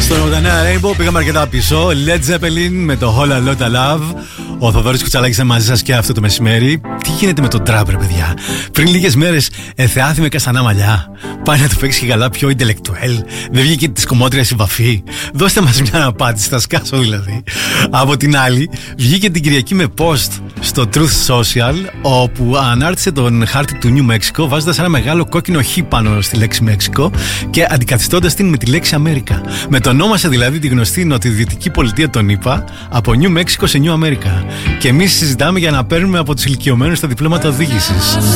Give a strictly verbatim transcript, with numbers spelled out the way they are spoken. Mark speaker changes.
Speaker 1: Στο ογδόντα εννέα Rainbow πήγαμε αρκετά πίσω. Led Zeppelin με το Whole Lotta Love. Ο Θοδωρής Κουτσαλάκης είναι μαζί σας και αυτό το μεσημέρι. Τι γίνεται με τον τραπ, ρε παιδιά? Πριν λίγες μέρες εθεάθη με καστανά μαλλιά. Πάει να του παίξει και καλά πιο intellectual. Δεν βγήκε τη κομμότρια η βαφή. Δώστε μας μια απάντηση, θα σκάσω δηλαδή. Από την άλλη, βγήκε την Κυριακή με post στο Truth Social, όπου ανάρτησε τον χάρτη του Νιου Μέξικο, βάζοντας ένα μεγάλο κόκκινο χ πάνω στη λέξη Μέξικο και αντικαθιστώντας την με τη λέξη Αμέρικα. Μετονόμασε δηλαδή τη γνωστή νοτιοδυτική πολιτεία των ΗΠΑ από Νιου Μέξικο σε Νιου Αμέρικα. Και εμείς συζητάμε για να παίρνουμε από τους ηλικιωμένους τα διπλώματα οδήγησης.